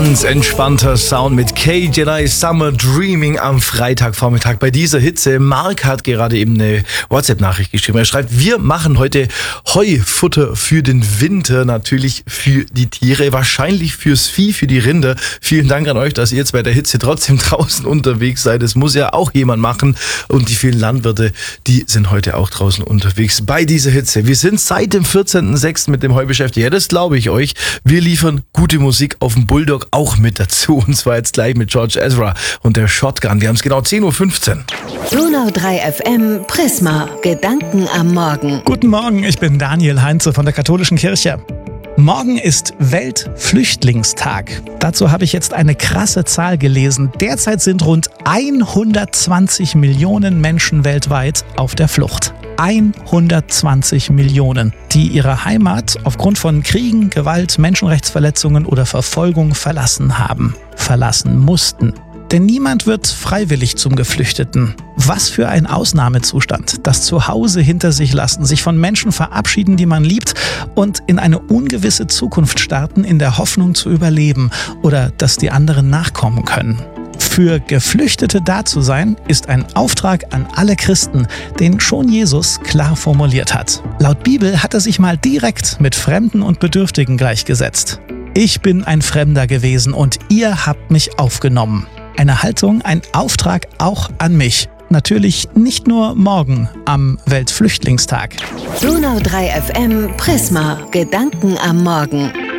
Ganz entspannter Sound mit KJI Summer Dreaming am Freitagvormittag. Bei dieser Hitze, Marc hat gerade eben eine WhatsApp-Nachricht geschrieben. Er schreibt, wir machen heute Heufutter für den Winter, natürlich für die Tiere, wahrscheinlich fürs Vieh, für die Rinder. Vielen Dank an euch, dass ihr jetzt bei der Hitze trotzdem draußen unterwegs seid. Das muss ja auch jemand machen. Und die vielen Landwirte, die sind heute auch draußen unterwegs bei dieser Hitze. Wir sind seit dem 14.06. mit dem Heu beschäftigt. Ja, das glaube ich euch. Wir liefern gute Musik auf dem Bulldog auch mit dazu. Und zwar jetzt gleich mit George Ezra und der Shotgun. Wir haben es genau 10.15 Uhr. Donau 3 FM Prisma. Gedanken am Morgen. Guten Morgen, ich bin Daniel Heinze von der Katholischen Kirche. Morgen ist Weltflüchtlingstag. Dazu habe ich jetzt eine krasse Zahl gelesen. Derzeit sind rund 120 Millionen Menschen weltweit auf der Flucht. 120 Millionen, die ihre Heimat aufgrund von Kriegen, Gewalt, Menschenrechtsverletzungen oder Verfolgung verlassen mussten. Denn niemand wird freiwillig zum Geflüchteten. Was für ein Ausnahmezustand. Das Zuhause hinter sich lassen, sich von Menschen verabschieden, die man liebt und in eine ungewisse Zukunft starten, in der Hoffnung zu überleben oder dass die anderen nachkommen können. Für Geflüchtete da zu sein, ist ein Auftrag an alle Christen, den schon Jesus klar formuliert hat. Laut Bibel hat er sich mal direkt mit Fremden und Bedürftigen gleichgesetzt. Ich bin ein Fremder gewesen und ihr habt mich aufgenommen. Eine Haltung, ein Auftrag auch an mich. Natürlich nicht nur morgen am Weltflüchtlingstag. Donau 3 FM Prisma. Gedanken am Morgen.